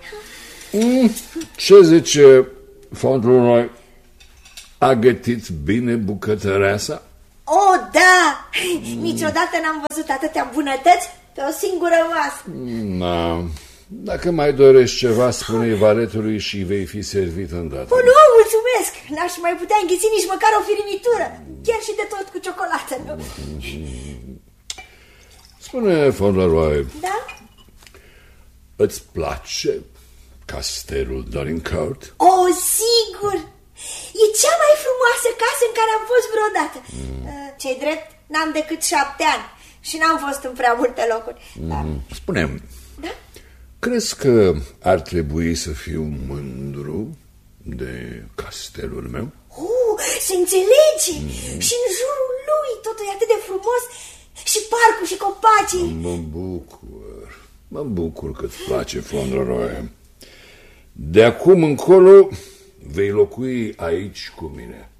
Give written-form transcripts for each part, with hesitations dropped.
Ce zice Fauntleroy? A gătit bine bucătăreasa? Oh, da! Niciodată n-am văzut atâtea bunătăți pe o singură masă. Da. Dacă mai dorești ceva, spune-i valetului și vei fi servit îndată. Oh, nu, mulțumesc! N-aș mai putea înghiți nici măcar o firimitură. Chiar și de tot cu ciocolată, nu? Spune, Fauntleroy. Da? Îți place castelul Dorincourt? Oh, sigur! E cea mai frumoasă casă în care am fost vreodată. Ce-i drept, n-am decât 7 ani și n-am fost în prea multe locuri. Spune-mi, da? Crezi că ar trebui să fiu mândru de castelul meu? Se înțelege! Și în jurul lui totul e atât de frumos. Și parcul și copacii. Mă bucur că-ți place, Fauntleroy. De acum încolo vei locui aici cu mine.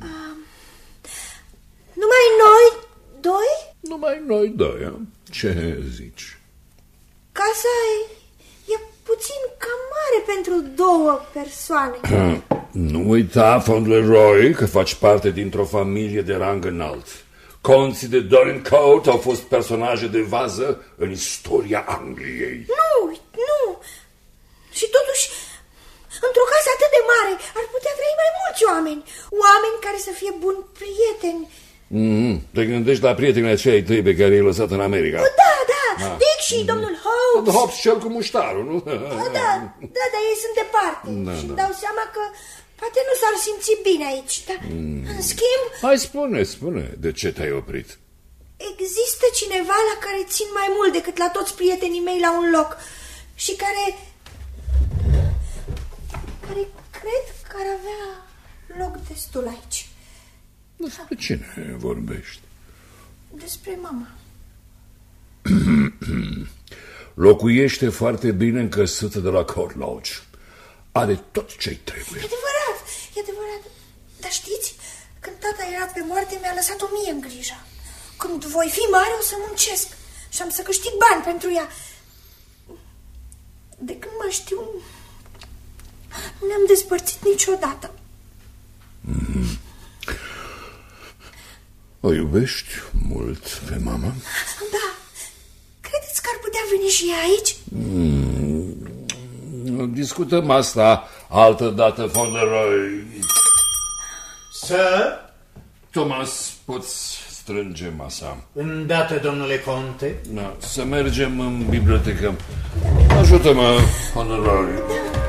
Numai noi doi? Numai noi doi, ce zici? Casa e puțin cam mare pentru 2 persoane. Nu uita, Fauntleroy, că faci parte dintr-o familie de rang înalt. Conții de Dorincourt au fost personaje de vază în istoria Angliei. Nu. Și totuși, într-o casă atât de mare ar putea trăi mai mulți oameni. Oameni care să fie buni prieteni. Te gândești la prietenii acei tăi pe care i-ai lăsat în America? Da. Dick și domnul Hobbs. Domnul Hobbs, cel cu muștarul, nu? Da, dar ei sunt departe. Și îmi dau seama că poate nu s-ar simți bine aici. Dar, în schimb... Hai, spune, de ce te-ai oprit? Există cineva la care țin mai mult decât la toți prietenii mei la un loc. Și care cred că ar avea loc destul aici. Despre cine vorbești? Despre mama. Locuiește foarte bine încăsută de la Court Lodge. Are tot ce-i trebuie. E adevărat. Dar știți, când tata era pe moarte, mi-a lăsat-o mie în grijă. Când voi fi mare, o să muncesc și am să câștig bani pentru ea. De când mă știu, nu ne-am despărțit niciodată. O iubești mult pe mama? Da. Credeți că ar putea veni și ea aici? Discutăm asta altă dată, Fauntleroy. Sir? Thomas, poți strânge masa. Îndată, domnule conte. Da, să mergem în bibliotecă. Ajută-mă, Fauntleroy.